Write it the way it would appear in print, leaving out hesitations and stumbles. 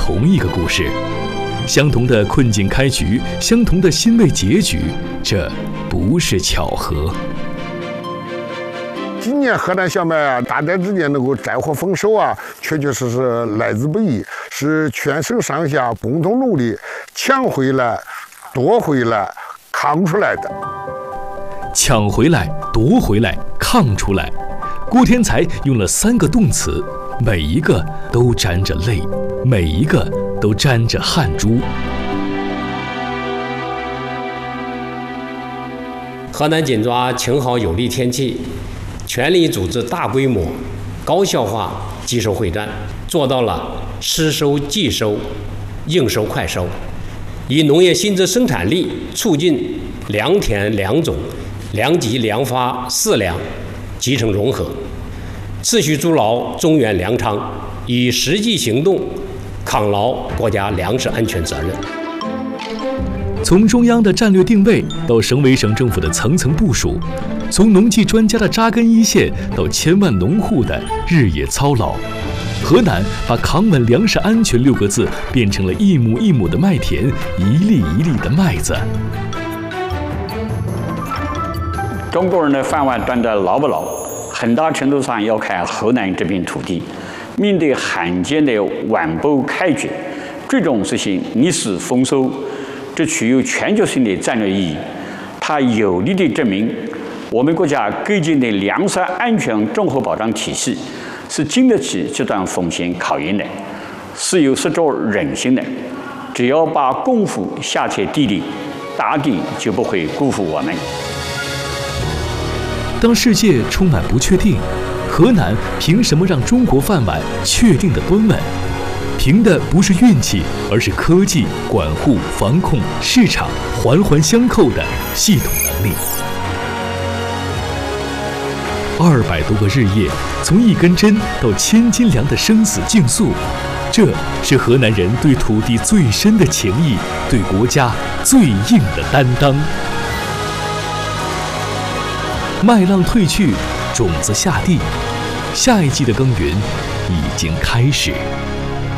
同一个故事，相同的困境开局，相同的欣慰结局，这不是巧合。 今年河南小麦啊，大灾之间能够摘获丰收啊，确确实实来之不易，是全省上下共同努力抢回来、夺回来、抗出来的。 抢回来、夺回来、抗出来，郭天才用了3个动词，每一个都沾着泪，每一个都沾着汗珠。 河南紧抓晴好有利天气，全力组织大规模、高效化集收会战，做到了实收即收、应收快收，以农业新质生产力促进良田良种、良瘠良发4良集成融合，持续筑牢中原粮仓，以实际行动抗牢国家粮食安全责任。 从中央的战略定位到省委省政府的层层部署，从农技专家的扎根一线到千万农户的日夜操劳，河南把扛稳粮食安全6个字变成了一亩一亩的麦田，一粒一粒的麦子。 中国人的饭碗端得牢不牢，很大程度上要看河南这片土地。面对罕见的晚播开掘，最终实现历史丰收，这具有全球性的战略意义。它有力地证明，我们国家构建的粮食安全综合保障体系是经得起这段风险考验的，是有十足韧性的。只要把功夫下在地里，大地就不会辜负我们。 当世界充满不确定，河南凭什么让中国饭碗确定的端稳？凭的不是运气，而是科技、管护、防控、市场环环相扣的系统能力。200多个日夜，从1根针到1000斤粮的生死竞速，这是河南人对土地最深的情谊，对国家最硬的担当。麦浪退去，种子下地，下一季的耕耘已经开始。